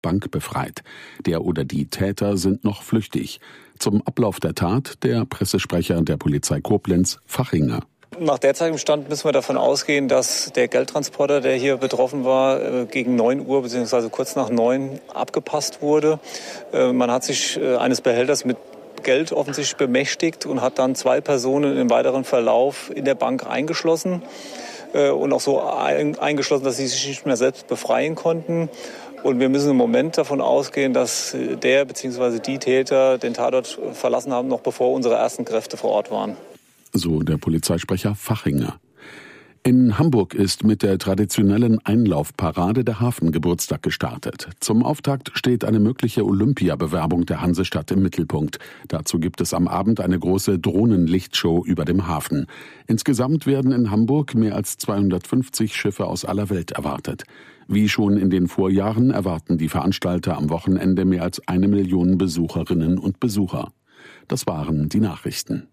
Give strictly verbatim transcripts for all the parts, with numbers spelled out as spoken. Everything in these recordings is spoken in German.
Bank befreit. Der oder die Täter sind noch flüchtig. Zum Ablauf der Tat der Pressesprecher der Polizei Koblenz, Fachinger. Nach derzeitigem Stand müssen wir davon ausgehen, dass der Geldtransporter, der hier betroffen war, gegen neun Uhr bzw. kurz nach neun abgepasst wurde. Man hat sich eines Behälters mit Geld offensichtlich bemächtigt und hat dann zwei Personen im weiteren Verlauf in der Bank eingeschlossen und auch so eingeschlossen, dass sie sich nicht mehr selbst befreien konnten. Und wir müssen im Moment davon ausgehen, dass der bzw. die Täter den Tatort verlassen haben, noch bevor unsere ersten Kräfte vor Ort waren. So der Polizeisprecher Fachinger. In Hamburg ist mit der traditionellen Einlaufparade der Hafengeburtstag gestartet. Zum Auftakt steht eine mögliche Olympiabewerbung der Hansestadt im Mittelpunkt. Dazu gibt es am Abend eine große Drohnenlichtshow über dem Hafen. Insgesamt werden in Hamburg mehr als zweihundertfünfzig Schiffe aus aller Welt erwartet. Wie schon in den Vorjahren erwarten die Veranstalter am Wochenende mehr als eine Million Besucherinnen und Besucher. Das waren die Nachrichten.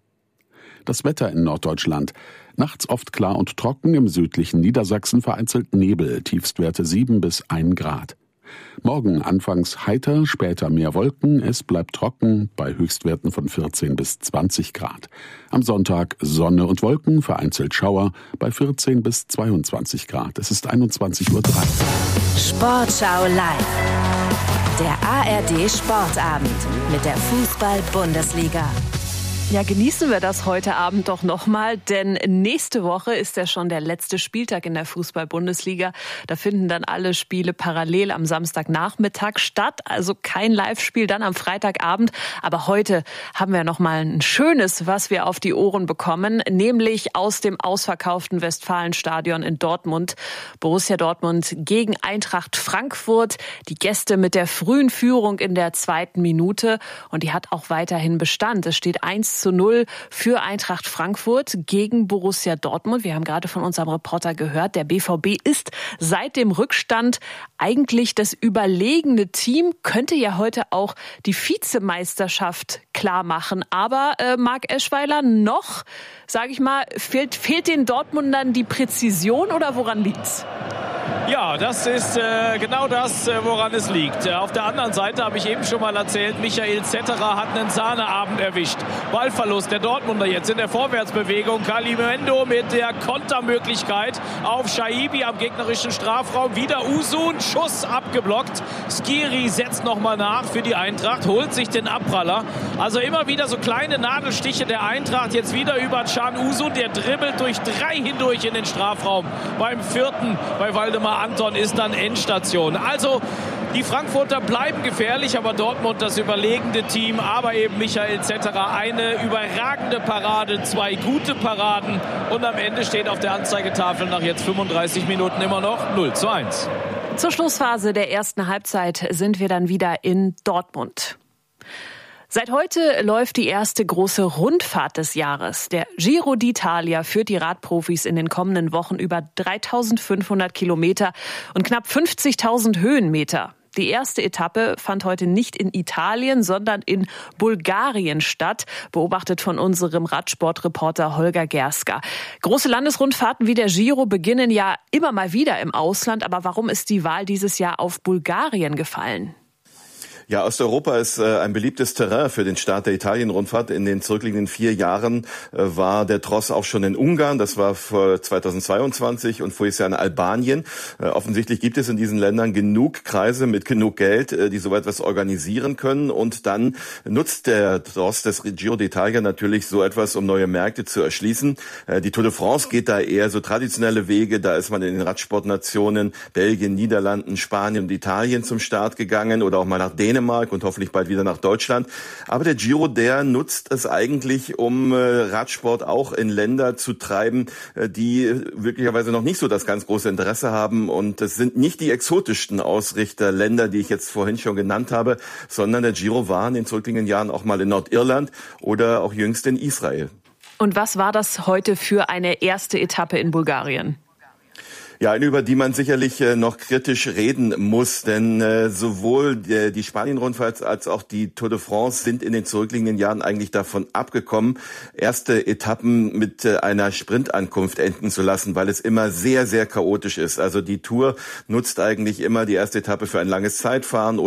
Das Wetter in Norddeutschland. Nachts oft klar und trocken, im südlichen Niedersachsen vereinzelt Nebel, Tiefstwerte sieben bis ein Grad. Morgen anfangs heiter, später mehr Wolken, es bleibt trocken, bei Höchstwerten von vierzehn bis zwanzig Grad. Am Sonntag Sonne und Wolken, vereinzelt Schauer, bei vierzehn bis zweiundzwanzig Grad. Es ist einundzwanzig Uhr drei. Sportschau live. Der A R D Sportabend mit der Fußball-Bundesliga. Ja, genießen wir das heute Abend doch nochmal, denn nächste Woche ist ja schon der letzte Spieltag in der Fußball-Bundesliga. Da finden dann alle Spiele parallel am Samstagnachmittag statt, also kein Live-Spiel dann am Freitagabend. Aber heute haben wir nochmal ein schönes, was wir auf die Ohren bekommen, nämlich aus dem ausverkauften Westfalenstadion in Dortmund. Borussia Dortmund gegen Eintracht Frankfurt, die Gäste mit der frühen Führung in der zweiten Minute und die hat auch weiterhin Bestand. Es steht eins zu null für Eintracht Frankfurt gegen Borussia Dortmund. Wir haben gerade von unserem Reporter gehört, der B V B ist seit dem Rückstand eigentlich das überlegene Team, könnte ja heute auch die Vizemeisterschaft klar machen. Aber äh, Marc Eschweiler, noch, sage ich mal, fehlt, fehlt den Dortmundern die Präzision oder woran liegt's? Ja, das ist äh, genau das, äh, woran es liegt. Äh, auf der anderen Seite habe ich eben schon mal erzählt, Michael Zetterer hat einen Sahneabend erwischt. Ballverlust der Dortmunder jetzt in der Vorwärtsbewegung. Kalimendo mit der Kontermöglichkeit auf Shaibi am gegnerischen Strafraum. Wieder Usun, Schuss abgeblockt. Skiri setzt nochmal nach für die Eintracht, holt sich den Abpraller. Also immer wieder so kleine Nadelstiche der Eintracht. Jetzt wieder über Can Usun, der dribbelt durch drei hindurch in den Strafraum. Beim vierten, bei Waldemar Anton, ist dann Endstation. Also die Frankfurter bleiben gefährlich, aber Dortmund das überlegende Team. Aber eben Michael Zetterer, eine überragende Parade, zwei gute Paraden. Und am Ende steht auf der Anzeigetafel nach jetzt fünfunddreißig Minuten immer noch null zu eins. Zur Schlussphase der ersten Halbzeit sind wir dann wieder in Dortmund. Seit heute läuft die erste große Rundfahrt des Jahres. Der Giro d'Italia führt die Radprofis in den kommenden Wochen über dreitausendfünfhundert Kilometer und knapp fünfzigtausend Höhenmeter. Die erste Etappe fand heute nicht in Italien, sondern in Bulgarien statt, beobachtet von unserem Radsportreporter Holger Gerska. Große Landesrundfahrten wie der Giro beginnen ja immer mal wieder im Ausland, aber warum ist die Wahl dieses Jahr auf Bulgarien gefallen? Ja, Osteuropa ist äh, ein beliebtes Terrain für den Start der Italien-Rundfahrt. In den zurückliegenden vier Jahren äh, war der Tross auch schon in Ungarn. Das war für zweitausendzweiundzwanzig und voriges Jahr in Albanien. Äh, offensichtlich gibt es in diesen Ländern genug Kreise mit genug Geld, äh, die so etwas organisieren können. Und dann nutzt der Tross des Giro d'Italia natürlich so etwas, um neue Märkte zu erschließen. Äh, die Tour de France geht da eher so traditionelle Wege. Da ist man in den Radsportnationen Belgien, Niederlanden, Spanien und Italien zum Start gegangen oder auch mal nach Dänemark und hoffentlich bald wieder nach Deutschland. Aber der Giro, der nutzt es eigentlich, um äh, Radsport auch in Länder zu treiben, äh, die wirklicherweise noch nicht so das ganz große Interesse haben. Und es sind nicht die exotischsten Ausrichterländer, die ich jetzt vorhin schon genannt habe, sondern der Giro war in den zurückliegenden Jahren auch mal in Nordirland oder auch jüngst in Israel. Und was war das heute für eine erste Etappe in Bulgarien? Ja, über die man sicherlich äh, noch kritisch reden muss, denn äh, sowohl äh, die Spanien-Rundfahrt als auch die Tour de France sind in den zurückliegenden Jahren eigentlich davon abgekommen, erste Etappen mit äh, einer Sprintankunft enden zu lassen, weil es immer sehr, sehr chaotisch ist. Also die Tour nutzt eigentlich immer die erste Etappe für ein langes Zeitfahren